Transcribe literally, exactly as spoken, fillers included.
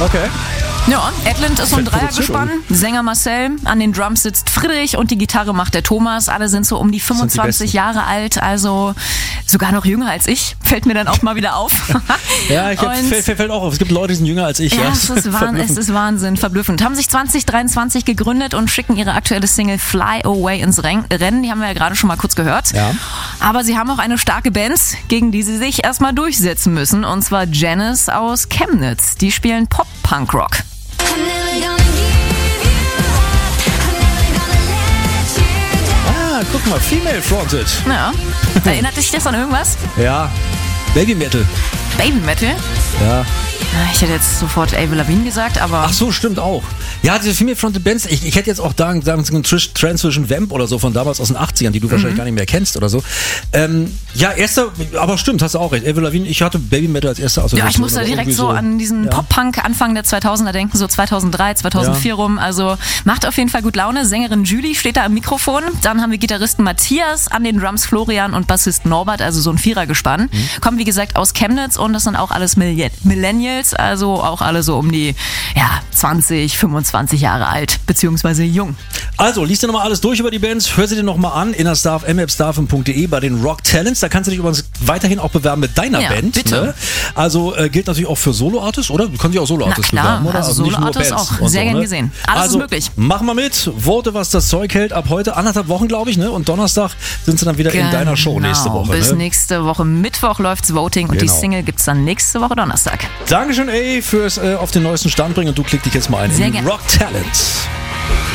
Okay. Ja, Edland ist so ein Dreiergespann. Sänger Marcel, an den Drums sitzt Friedrich und die Gitarre macht der Thomas. Alle sind so um die fünfundzwanzig Jahre alt, also sogar noch jünger als ich. Fällt mir dann auch mal wieder auf. Ja, ich hab, fällt, fällt auch auf. Es gibt Leute, die sind jünger als ich. Ja, Ja, es ist, Wahn, es ist Wahnsinn, verblüffend. Haben sich zwanzig dreiundzwanzig gegründet und schicken ihre aktuelle Single Fly Away ins Rennen. Die haben wir ja gerade schon mal kurz gehört. Ja. Aber sie haben auch eine starke Band, gegen die sie sich erstmal durchsetzen müssen. Und zwar Janice aus Chemnitz. Die spielen Pop-Punk-Rock. Ah, guck mal, Female Fronted. Ja. Erinnert dich das an irgendwas? Ja, Baby Metal. Baby Metal? Ja. Ich hätte jetzt sofort Avril Lavigne gesagt, aber... Ach so, stimmt auch. Ja, diese Female Fronted Bands, ich, ich hätte jetzt auch sagen, sagen so einen Transition Vamp oder so von damals aus den achtzigern, die du mhm. wahrscheinlich gar nicht mehr kennst oder so. Ähm, ja, erster, aber stimmt, hast du auch recht. Avril Lavigne, ich hatte Baby Metal als erster Assoziation. Ja, ich musste direkt so an diesen ja. Pop-Punk Anfang der zweitausender denken, so zweitausenddrei, zweitausendvier ja. rum. Also macht auf jeden Fall gut Laune. Sängerin Julie steht da am Mikrofon. Dann haben wir Gitarristen Matthias, an den Drums Florian und Bassist Norbert, also so ein Vierergespann. Mhm. Kommen wie gesagt aus Chemnitz und das sind auch alles Millennials, also auch alle so um die ja, zwanzig, fünfundzwanzig Jahre alt, beziehungsweise jung. Also, liest dir nochmal alles durch über die Bands, hör sie dir nochmal an, innerstaff, m f staffen punkt de bei den Rock Talents. Da kannst du dich übrigens weiterhin auch bewerben mit deiner ja, Band. Bitte. Ne? Also äh, gilt natürlich auch für Solo-Artists, oder? Du kannst dich auch Solo-Artists bewerben, oder? Also, also Solo-Artists auch. Sehr so, gern ne? gesehen. Alles also, ist möglich. Mach mal mit, vote, was das Zeug hält. Ab heute anderthalb Wochen, glaube ich, ne? Und Donnerstag sind sie dann wieder genau. in deiner Show nächste Woche. Bis ne? nächste Woche Mittwoch läuft's Voting und genau. die Single gibt's dann nächste Woche Donnerstag. Dankeschön, ey, fürs äh, auf den neuesten Stand bringen und du klick dich jetzt mal ein Sehr in gern. Rock Talents.